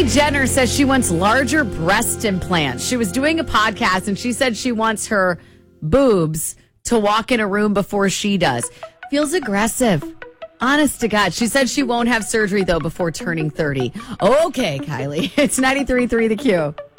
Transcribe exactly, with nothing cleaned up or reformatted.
Jenner says she wants larger breast implants. She was doing a podcast and she said she wants her boobs to walk in a room before she does. Feels aggressive. Honest to God. She said she won't have surgery, though, before turning thirty. Okay, Kylie. It's ninety-three point three The Q.